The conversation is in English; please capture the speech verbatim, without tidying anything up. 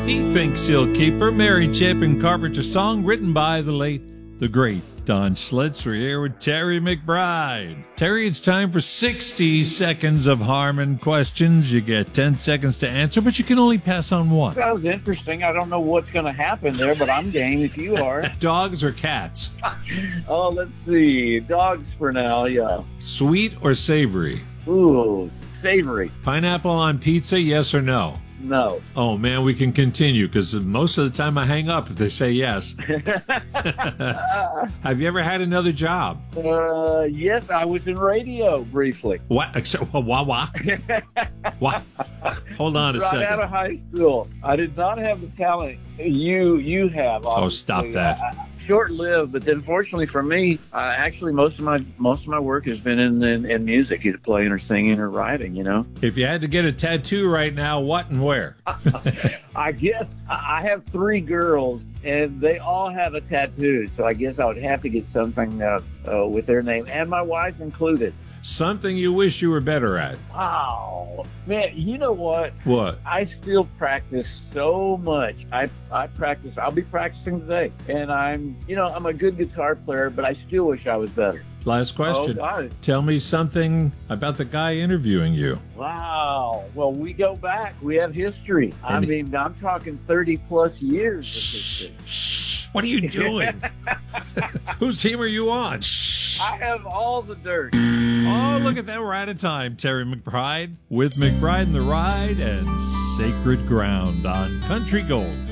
He thinks he'll keep her. Mary Chapin Carpenter song written by the late, the great Don Schlitz. We're here with Terry McBride. Terry, it's time for sixty seconds of Harmon questions. You get ten seconds to answer, but you can only pass on one. Sounds interesting. I don't know what's going to happen there, but I'm game if you are. Dogs or cats? Oh, let's see. Dogs for now, yeah. Sweet or savory? Ooh, savory. Pineapple on pizza, yes or no? No. Oh, man, we can continue because most of the time I hang up if they say yes. Have you ever had another job? Uh, yes, I was in radio briefly. What? Except, wah, wah? What? Hold on a right second. Right out of high school. I did not have the talent you you have. Obviously. Oh, stop that. I, I, short-lived, but then fortunately for me, uh, actually most of my most of my work has been in, in, in music, either playing or singing or writing, you know. If you had to get a tattoo right now, what and where? I guess I have three girls, and they all have a tattoo, so I guess I would have to get something uh, uh, with their name, and my wife included. Something you wish you were better at. Wow. Man, you know what? What? I still practice so much. I I practice. I'll be practicing today. And I'm, you know, I'm a good guitar player, but I still wish I was better. Last question. Oh, God. Tell me something about the guy interviewing you. Wow. Well, we go back. We have history. I And mean, I'm talking thirty plus years of Shh, history. shh. What are you doing? Whose team are you on? Shh. I have all the dirt. Oh, look at that. We're out of time. Terry McBride with McBride and the Ride and Sacred Ground on Country Gold.